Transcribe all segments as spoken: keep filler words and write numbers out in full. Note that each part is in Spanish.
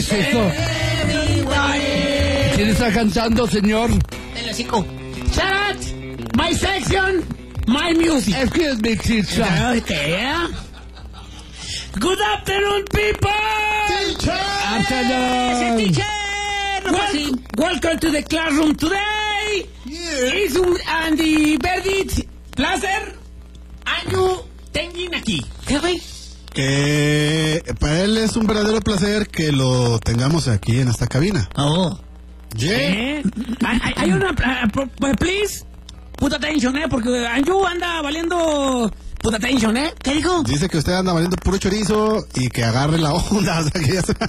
es esto? ¿Quién está cantando, señor? El hocico. Shut my section, my music. Excuse me, teacher. Okay. Good afternoon, people. Teacher. Afternoon. Teacher. Well, welcome to the classroom today. Yeah. It's un and the verdict placer. And you tengin aquí. ¿Qué güey? Que para él es un verdadero placer que lo tengamos aquí en esta cabina. Oh. Yeah. ¿Eh? Hay, hay una... Uh, please, put attention, ¿eh? Porque Anju anda valiendo... Put attention, ¿eh? ¿Qué dijo? Dice que usted anda valiendo puro chorizo y que agarre la onda. O sea, que ya se...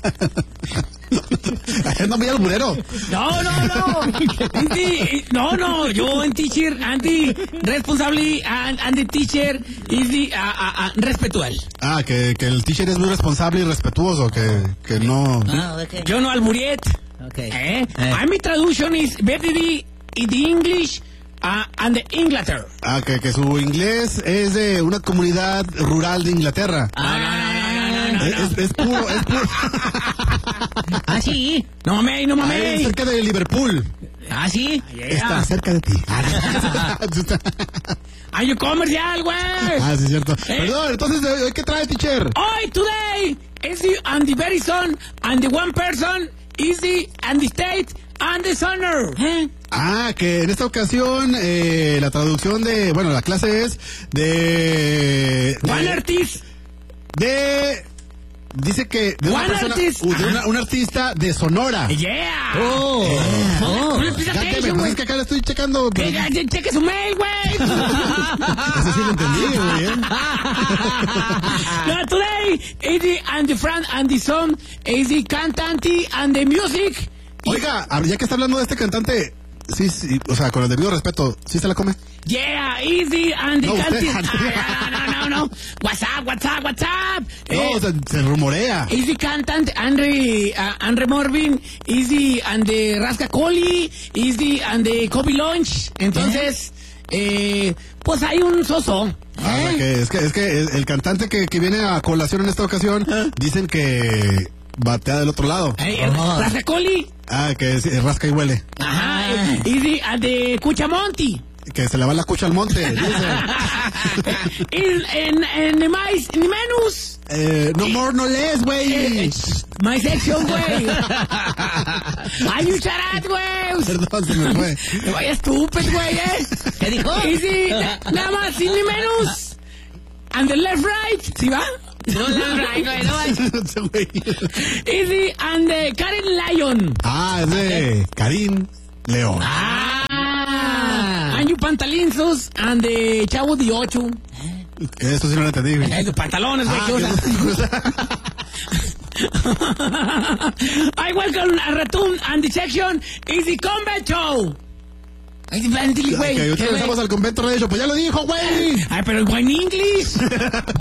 No me al burero. No, no, no. Andy, no, no. Yo en teacher, Andy, responsable, and, and the teacher is the uh, uh, uh, respetual. Ah, que, que el teacher es muy responsable y respetuoso, que, que no... Ah, okay. Yo no al muriet. Okay. Eh? eh. My traduction is very in the English uh, and the Inglaterra. Ah, que, que su inglés es de una comunidad rural de Inglaterra. Ah, no, no, no, no, no, no. Es, es puro, es puro. Ah, sí. No mames, no Ah, mames. es cerca de Liverpool. Ah, sí. Está cerca de ti. Hay un comercial, güey. Ah, sí, cierto. Eh. Perdón, entonces, ¿hoy qué trae, teacher? Hoy, today, is the, and the very son, and the one person, is the, and the state, and the sonner. ¿Eh? Ah, que en esta ocasión eh, la traducción de, bueno, la clase es de... de One artist. De... Dice que de una One persona, artist. uh, de una, un artista de Sonora. Yeah. Oh, Yeah. oh. No le prestes Ya que me, atención, pues güey. es que acá le estoy checando. Que Pero... ya- ya cheque su mail, güey. Eso sí lo entendí, güey. ¿eh? No, today, is the, and the friend, and the son, is the cantante, and the music. Oiga, ya que está hablando de este cantante, sí, sí, o sea, con el debido respeto, ¿sí se la come? Yeah, easy, and the No, usted, cantante. Andrea. Ah, no, no, no, no. What's up, what's up, what's up? No, Eh, o sea, se rumorea. is the cantante Andre uh, Andre Morvin, is the and the Rasca Coli, is the and the Kobe Lunch. Entonces, eh, pues hay un soso. Ah, o sea, que es que, es que el, el cantante que, que viene a colación en esta ocasión, dicen que batea del otro lado. Eh, el Rasca Coli. Ah, que es, es rasca y huele. Ajá. Is the and the Cuchamonti. Que se le va la cucha al monte, dice. In en en más ni menos. Eh, no more, no less, Eh, güey. eh, My section, güey. Ay, un charat, güey. Perdón, se me fue. Te vaya estúpido, güey, ¿eh? ¿Qué dijo? Y sí, na- nada más, sin ni menos. And the left, right. ¿Sí va? No, left, right, güey, no va. Ese güey. Y sí, and the Karen Lion. Ah, es de Karim León. Ah. And you pantalinzos, and the Chavo de Ocho. Eso sí no lo entendí, güey. Eh, los pantalones, güey, Ah, ¿qué que usa? I welcome a Ratun, and the section is the Combat Show. Ay, güey. Que ahorita regresamos al convento radio, pues ya lo dijo, güey. Ay, pero en English.